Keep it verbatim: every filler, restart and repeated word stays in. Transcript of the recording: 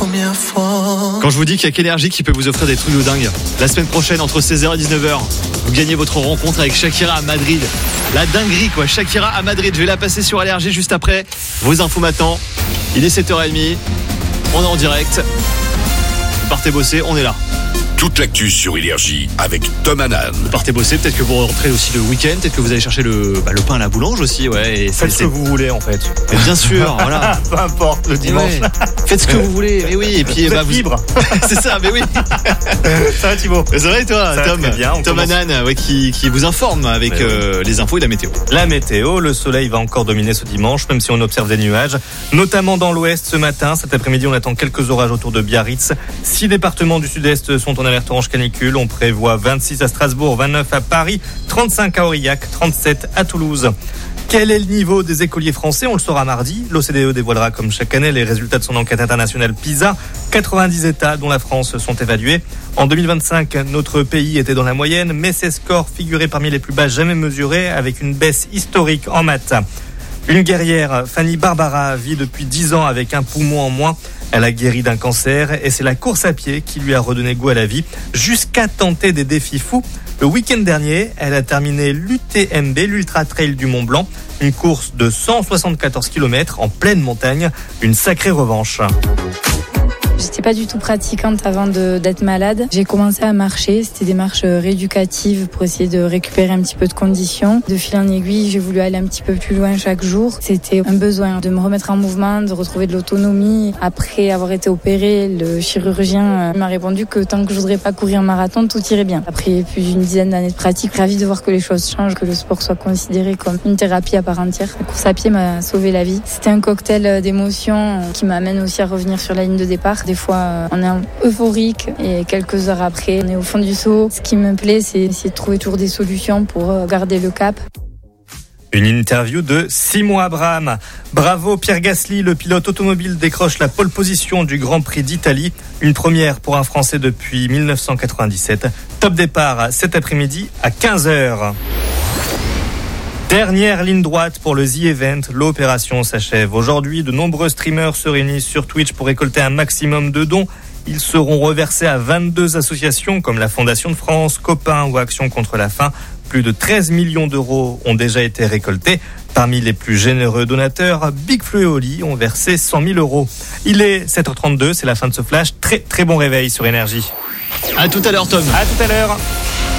première fois. Quand je vous dis qu'il y a qu'Énergie qui peut vous offrir des trucs de dingue, la semaine prochaine entre seize heures et dix-neuf heures, vous gagnez votre rencontre avec Shakira à Madrid. La dinguerie quoi, Shakira à Madrid. Je vais la passer sur Énergie juste après vos infos maintenant. Il est sept heures trente, on est en direct. Vous partez bosser, on est là. Toute l'actu sur Énergie avec Tom Hanan. Vous partez bosser, peut-être que vous rentrez aussi le week-end, peut-être que vous allez chercher le, bah, le pain à la boulange aussi, ouais. Et Faites ce que vous voulez en fait. Mais bien sûr, voilà. Peu importe le dimanche. Ouais. Faites ce que vous voulez, mais oui. Et puis, vous bah, êtes vous... libre. C'est ça, mais oui. Ça va Thibaut? C'est vrai toi, ça Tom. va très bien, Tom commence... Hanan, ouais, qui, qui vous informe avec euh, les infos et la météo. La météo, le soleil va encore dominer ce dimanche, même si on observe des nuages, notamment dans l'ouest ce matin. Cet après-midi, on attend quelques orages autour de Biarritz. Six départements du sud-est sont en alerte orange canicule. On prévoit vingt-six à Strasbourg, vingt-neuf à Paris, trente-cinq à Aurillac, trente-sept à Toulouse. Quel est le niveau des écoliers français? On le saura mardi. L'O C D E dévoilera comme chaque année les résultats de son enquête internationale PISA. quatre-vingt-dix États, dont la France, sont évalués. En deux mille vingt-cinq, notre pays était dans la moyenne, mais ses scores figuraient parmi les plus bas jamais mesurés, avec une baisse historique en maths. Une guerrière, Fanny Barbara, vit depuis dix ans avec un poumon en moins. Elle a guéri d'un cancer et c'est la course à pied qui lui a redonné goût à la vie, jusqu'à tenter des défis fous. Le week-end dernier, elle a terminé l'U T M B, l'Ultra Trail du Mont Blanc, une course de cent soixante-quatorze kilomètres en pleine montagne, une sacrée revanche. J'étais pas du tout pratiquante avant de, d'être malade. J'ai commencé à marcher. C'était des marches rééducatives pour essayer de récupérer un petit peu de conditions. De fil en aiguille, j'ai voulu aller un petit peu plus loin chaque jour. C'était un besoin de me remettre en mouvement, de retrouver de l'autonomie. Après avoir été opérée, le chirurgien m'a répondu que tant que je voudrais pas courir un marathon, tout irait bien. Après plus d'une dizaine d'années de pratique, ravie de voir que les choses changent, que le sport soit considéré comme une thérapie à part entière. La course à pied m'a sauvé la vie. C'était un cocktail d'émotions qui m'amène aussi à revenir sur la ligne de départ. Des fois, on est euphorique et quelques heures après, on est au fond du seau. Ce qui me plaît, c'est essayer de trouver toujours des solutions pour garder le cap. Une interview de Simon Abraham. Bravo Pierre Gasly, le pilote automobile décroche la pole position du Grand Prix d'Italie. Une première pour un Français depuis dix-neuf cent quatre-vingt-dix-sept. Top départ cet après-midi à quinze heures. Dernière ligne droite pour le The Event. L'opération s'achève aujourd'hui. De nombreux streamers se réunissent sur Twitch pour récolter un maximum de dons. Ils seront reversés à vingt-deux associations comme la Fondation de France, Copain ou Action contre la faim. Plus de treize millions d'euros ont déjà été récoltés. Parmi les plus généreux donateurs, Big Flo et Oli ont versé cent mille euros. Il est sept heures trente-deux, c'est la fin de ce flash. Très très bon réveil sur Énergie. À tout à l'heure Tom. À tout à l'heure.